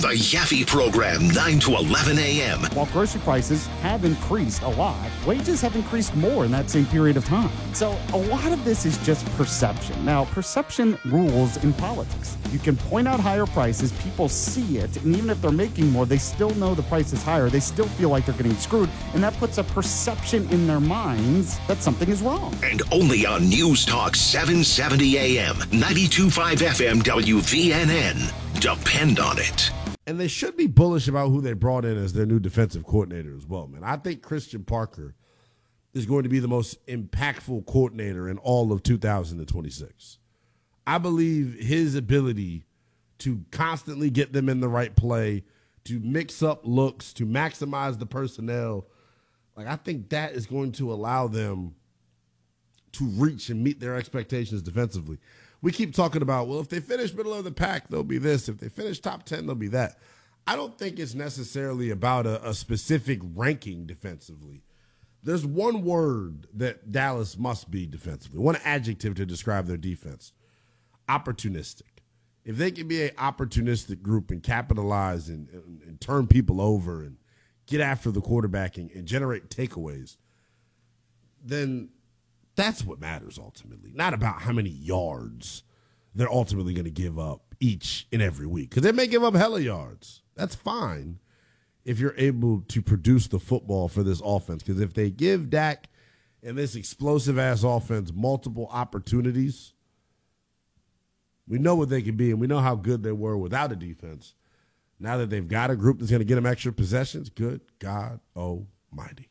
The Yaffe Program, 9 to 11 a.m. While grocery prices have increased a lot, wages have increased more in that same period of time. So a lot of this is just perception. Now, perception rules in politics. You can point out higher prices, people see it, and even if they're making more, they still know the price is higher. They still feel like they're getting screwed, and that puts a perception in their minds that something is wrong. And only on News Talk 770 a.m., 92.5 FM WVNN. Depend on it. And they should be bullish about who they brought in as their new defensive coordinator as well, man. I think Christian Parker is going to be the most impactful coordinator in all of 2026. I believe his ability to constantly get them in the right play, to mix up looks, to maximize the personnel, I think that is going to allow them to reach and meet their expectations defensively. We keep talking about, well, if they finish middle of the pack, they'll be this. If they finish top 10, they'll be that. I don't think it's necessarily about a specific ranking defensively. There's one word that Dallas must be defensively, one adjective to describe their defense: opportunistic. If they can be an opportunistic group and capitalize and turn people over and get after the quarterback and generate takeaways, then that's what matters ultimately, not about how many yards they're ultimately going to give up each and every week. Because they may give up hella yards. That's fine if you're able to produce the football for this offense. Because if they give Dak and this explosive-ass offense multiple opportunities, we know what they can be, and we know how good they were without a defense. Now that they've got a group that's going to get them extra possessions, good God almighty.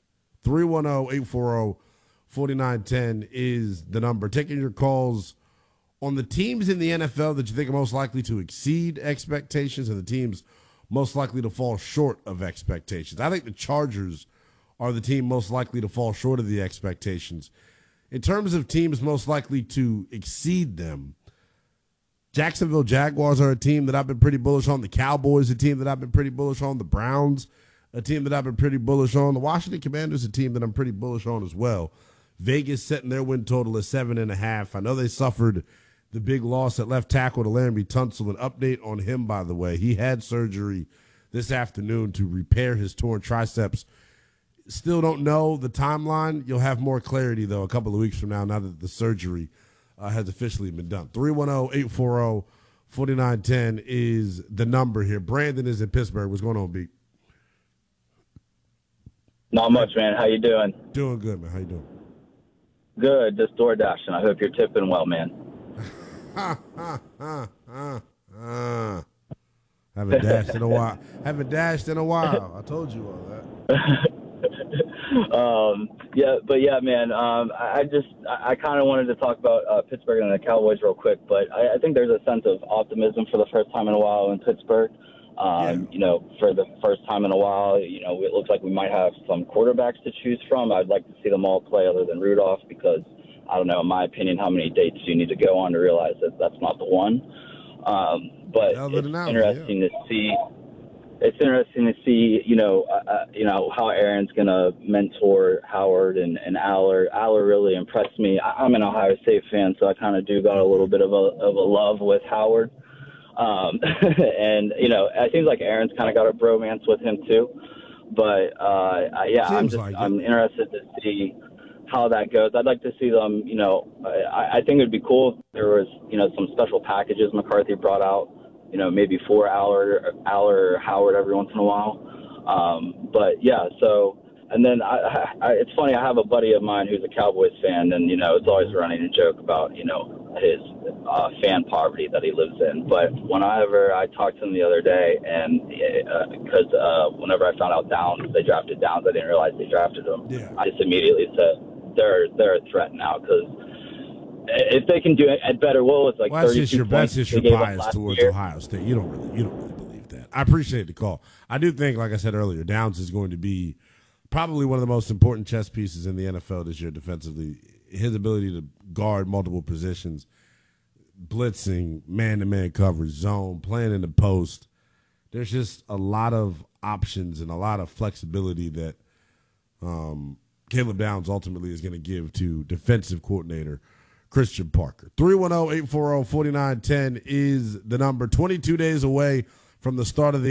310-840-4910 is the number. Taking your calls on the teams in the NFL that you think are most likely to exceed expectations and the teams most likely to fall short of expectations. I think the Chargers are the team most likely to fall short of the expectations. In terms of teams most likely to exceed them, Jacksonville Jaguars are a team that I've been pretty bullish on. The Cowboys, a team that I've been pretty bullish on. The Browns, a team that I've been pretty bullish on. The Washington Commanders, a team that I'm pretty bullish on as well. Vegas setting their win total at 7.5. I know they suffered the big loss at left tackle to Laramie Tunsil. An update on him, by the way. He had surgery this afternoon to repair his torn triceps. Still don't know the timeline. You'll have more clarity, though, a couple of weeks from now that the surgery has officially been done. 310-840-4910 is the number here. Brandon is in Pittsburgh. What's going on, B? Not much, man. How you doing? Doing good, man. How you doing? Good. Just door dashing. I hope you're tipping well, man. Haven't dashed in a while. I told you all that. Man. I kind of wanted to talk about Pittsburgh and the Cowboys real quick, but I think there's a sense of optimism for the first time in a while in Pittsburgh. For the first time in a while, it looks like we might have some quarterbacks to choose from. I'd like to see them all play other than Rudolph because, I don't know, in my opinion, how many dates do you need to go on to realize that that's not the one? But it's interesting to see. It's interesting to see, how Aaron's going to mentor Howard and Aller. Aller really impressed me. I'm an Ohio State fan, so I kind of do got a little bit of a love with Howard. And, it seems like Aaron's kind of got a bromance with him too. But, I'm interested to see how that goes. I'd like to see them, I think it would be cool if there was, some special packages McCarthy brought out, maybe for Aller or Howard every once in a while. And then it's funny, I have a buddy of mine who's a Cowboys fan, and, it's always running a joke about, his fan poverty that he lives in. But whenever I talked to him the other day, and because whenever I found out they drafted Downs, I didn't realize they drafted him. Yeah. I just immediately said, they're a threat now because if they can do it at better, it's like 32 points. That's just your bias towards Ohio State. You don't really believe that. I appreciate the call. I do think, like I said earlier, Downs is going to be probably one of the most important chess pieces in the NFL this year defensively. His ability to guard multiple positions, blitzing, man-to-man coverage, zone, playing in the post. There's just a lot of options and a lot of flexibility that Caleb Downs ultimately is going to give to defensive coordinator Christian Parker. 310-840-4910 is the number. 22 days away from the start of the